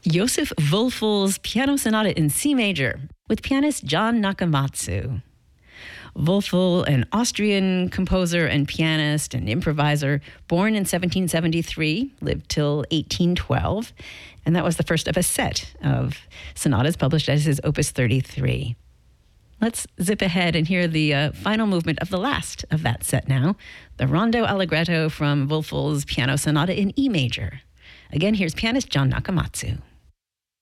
Josef Wölfel's Piano Sonata in C major with pianist John Nakamatsu. Wölfel, an Austrian composer and pianist and improviser, born in 1773, lived till 1812, and that was the first of a set of sonatas published as his Opus 33. Let's zip ahead and hear the final movement of the last of that set now, the Rondo Allegretto from Wölfel's Piano Sonata in E major. Again, here's pianist John Nakamatsu.